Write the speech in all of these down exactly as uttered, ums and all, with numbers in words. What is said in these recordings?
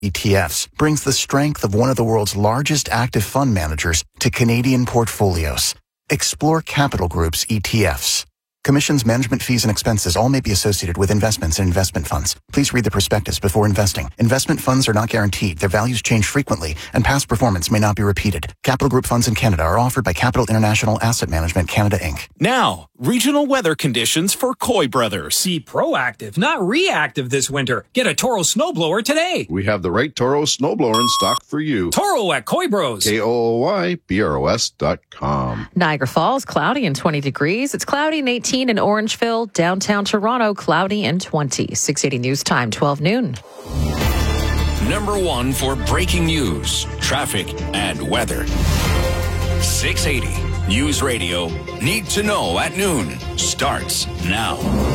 E T Fs brings the strength of one of the world's largest active fund managers to Canadian portfolios. Explore Capital Group's E T Fs. Commissions, management fees, and expenses all may be associated with investments in investment funds. Please read the prospectus before investing. Investment funds are not guaranteed. Their values change frequently, and past performance may not be repeated. Capital Group funds in Canada are offered by Capital International Asset Management Canada, Incorporated. Now, regional weather conditions for Coy Brothers. Be proactive, not reactive this winter. Get a Toro snowblower today. We have the right Toro snowblower in stock for you. Toro at Coy Bros. K O O Y B R O S dot com. Niagara Falls, cloudy and twenty degrees. It's cloudy and eighteen in Orangeville. Downtown Toronto, cloudy and twenty. six eighty News Time, twelve noon. Number one for breaking news, traffic, and weather. six eighty News Radio. Need to know at noon starts now.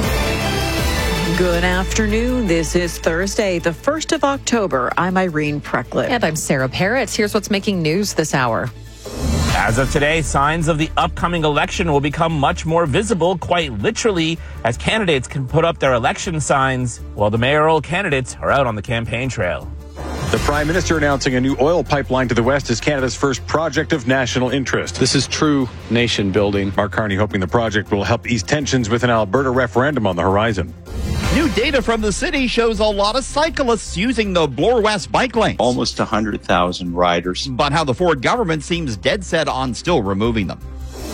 Good afternoon. This is Thursday, the first of October. I'm Irene Precklett. And I'm Sarah Parrott. Here's what's making news this hour. As of today, signs of the upcoming election will become much more visible, quite literally, as candidates can put up their election signs while the mayoral candidates are out on the campaign trail. The Prime Minister announcing a new oil pipeline to the west is Canada's first project of national interest. This is true nation building. Mark Carney hoping the project will help ease tensions with an Alberta referendum on the horizon. New data from the city shows a lot of cyclists using the Bloor West bike lanes. Almost one hundred thousand riders. But how the Ford government seems dead set on still removing them.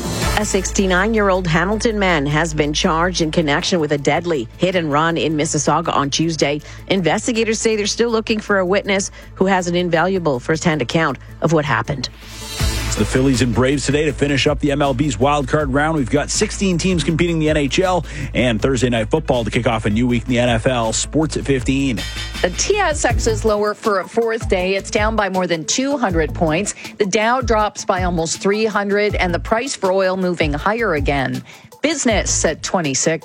A sixty-nine-year-old Hamilton man has been charged in connection with a deadly hit and run in Mississauga on Tuesday. Investigators say they're still looking for a witness who has an invaluable first-hand account of what happened. It's the Phillies and Braves today to finish up the M L B's wild card round. We've got sixteen teams competing in the N H L and Thursday Night Football to kick off a new week in the N F L. Sports at fifteen. The T S X is lower for a fourth day. It's down by more than two hundred points. The Dow drops by almost three hundred, and the price for oil moving higher again. Business at twenty-six.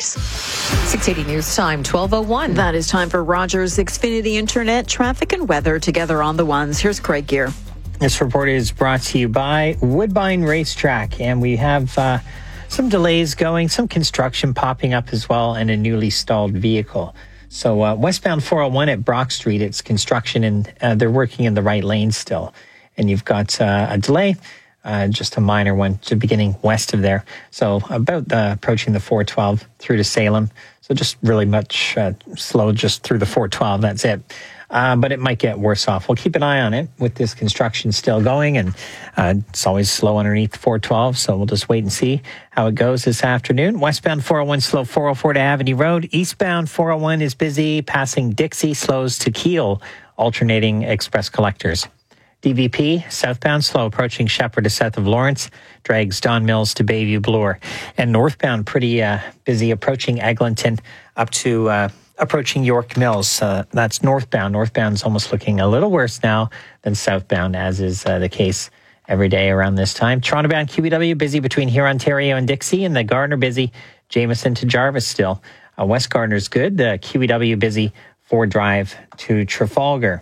six eighty News Time, twelve oh one. That is time for Rogers Xfinity Internet, traffic and weather together on the ones. Here's Craig Gear. This report is brought to you by Woodbine Racetrack, and we have uh, some delays going, some construction popping up as well, and a newly stalled vehicle. So uh, westbound four oh one at Brock Street, it's construction, and uh, they're working in the right lane still. And you've got uh, a delay, uh, just a minor one, to beginning west of there. So about uh, approaching the four twelve through to Salem. So just really much uh, slow just through the four twelve, that's it. Uh, but it might get worse off. We'll keep an eye on it with this construction still going, and uh, it's always slow underneath four twelve, so we'll just wait and see how it goes this afternoon. Westbound four oh one slow four oh four to Avenue Road. Eastbound four oh one is busy, passing Dixie, slows to Keele, alternating express collectors. D V P, southbound slow approaching Shepherd to south of Lawrence, drags Don Mills to Bayview Bloor. And northbound pretty uh, busy approaching Eglinton up to... Uh, approaching York Mills. Uh, that's northbound. Northbound's almost looking a little worse now than southbound, as is uh, the case every day around this time. Toronto-bound Q E W busy between here, Ontario, and Dixie, and the Gardner busy Jameson to Jarvis still. Uh, West Gardner's good. The Q E W busy Ford Drive to Trafalgar.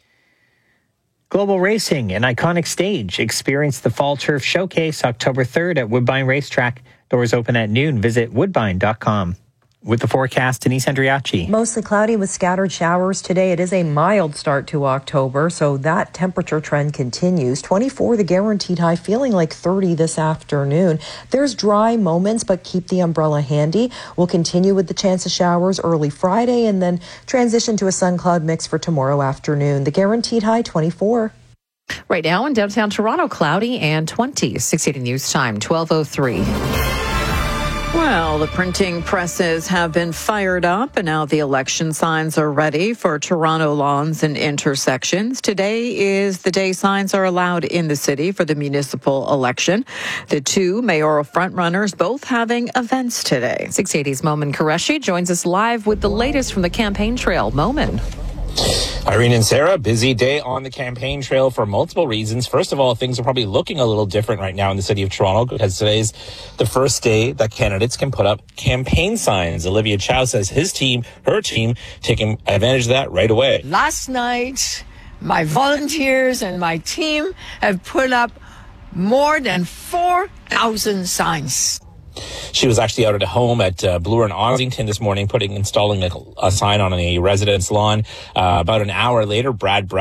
Global Racing, an iconic stage. Experience the Fall Turf Showcase October third at Woodbine Racetrack. Doors open at noon. Visit woodbine dot com. With the forecast, Denise Andriacci. Mostly cloudy with scattered showers today. It is a mild start to October, so that temperature trend continues. twenty-four, the guaranteed high, feeling like thirty this afternoon. There's dry moments, but keep the umbrella handy. We'll continue with the chance of showers early Friday and then transition to a sun-cloud mix for tomorrow afternoon. The guaranteed high, twenty-four. Right now in downtown Toronto, cloudy and twenty. six eighty News Time, twelve oh three. Well, the printing presses have been fired up, and now the election signs are ready for Toronto lawns and intersections. Today is the day signs are allowed in the city for the municipal election. The two mayoral frontrunners both having events today. six eighty's Momin Qureshi joins us live with the latest from the campaign trail. Momin. Irene and Sarah, busy day on the campaign trail for multiple reasons. First of all, things are probably looking a little different right now in the city of Toronto because today's the first day that candidates can put up campaign signs. Olivia Chow says his team, her team, taking advantage of that right away. Last night, my volunteers and my team have put up more than four thousand signs. She was actually out at a home at uh, Bloor and Ossington this morning, putting installing a, a sign on a residence lawn. Uh, about an hour later, Brad Brown